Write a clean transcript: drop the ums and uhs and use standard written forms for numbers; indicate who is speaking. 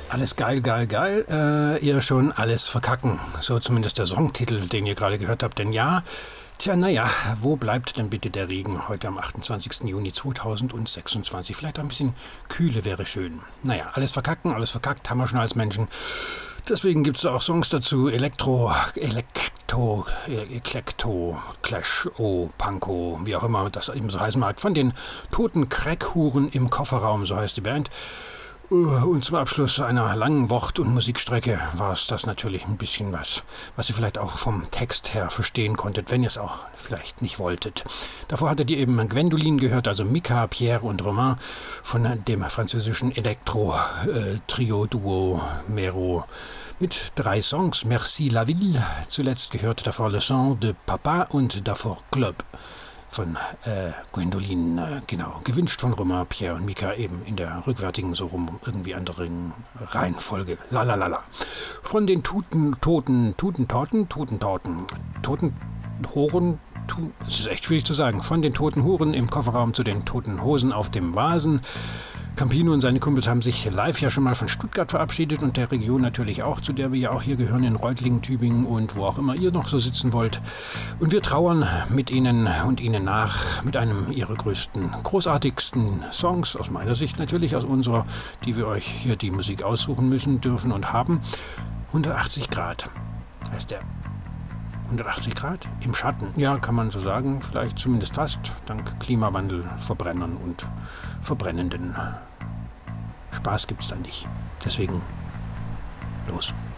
Speaker 1: Alles geil, geil, geil. Ihr schon alles verkacken. So zumindest der Songtitel, den ihr gerade gehört habt. Denn ja, wo bleibt denn bitte der Regen heute am 28. Juni 2026? Vielleicht ein bisschen Kühle wäre schön. Naja, alles verkackt, haben wir schon als Menschen. Deswegen gibt es auch Songs dazu. Eklekto, Clash, Panko, wie auch immer das eben so heißen mag. Von den toten Crackhuren im Kofferraum, so heißt die Band. Und zum Abschluss einer langen Wort- und Musikstrecke war es das natürlich ein bisschen was ihr vielleicht auch vom Text her verstehen konntet, wenn ihr es auch vielleicht nicht wolltet. Davor hattet ihr eben Gwendoline gehört, also Mika, Pierre und Romain von dem französischen Elektro-Trio-Duo Mero mit 3 Songs. Merci la Ville, zuletzt gehört davor Le Son de Papa und davor Club von Gwendoline, genau, gewünscht von Romain, Pierre und Mika eben in der rückwärtigen, so rum irgendwie anderen Reihenfolge. Lalalala. Von den Toten Horen, es ist echt schwierig zu sagen, von den toten Huren im Kofferraum zu den toten Hosen auf dem Vasen. Campino und seine Kumpels haben sich live ja schon mal von Stuttgart verabschiedet und der Region natürlich auch, zu der wir ja auch hier gehören, in Reutlingen, Tübingen und wo auch immer ihr noch so sitzen wollt. Und wir trauern mit ihnen und ihnen nach mit einem ihrer größten, großartigsten Songs, aus meiner Sicht natürlich, aus unserer, die wir euch hier die Musik aussuchen müssen, dürfen und haben. 180 Grad heißt der. 180 Grad im Schatten, ja, kann man so sagen, vielleicht zumindest fast, dank Klimawandel, Verbrennern und Verbrennenden. Spaß gibt's da nicht. Deswegen los.